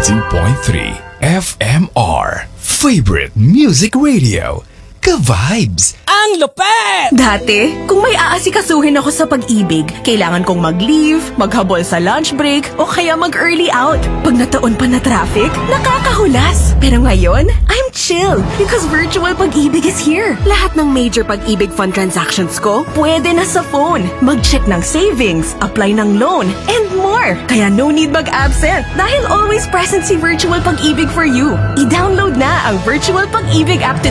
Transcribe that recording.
92.3 FMR. Favorite Music Radio. Ka-vibes! Ang lupet! Dati, kung may aasikasuhin ako sa pag-ibig, kailangan kong mag-leave, maghabol sa lunch break, o kaya mag-early out. Pag nataon pa na traffic, nakakahulas. Pero ngayon, I'm chill because virtual pag-ibig is here. Lahat ng major pag-ibig fund transactions ko, pwede na sa phone. Mag-check ng savings, apply ng loan, and more. Kaya no need mag-absent dahil always present si virtual pag-ibig for you. I-download na ang virtual pag-ibig app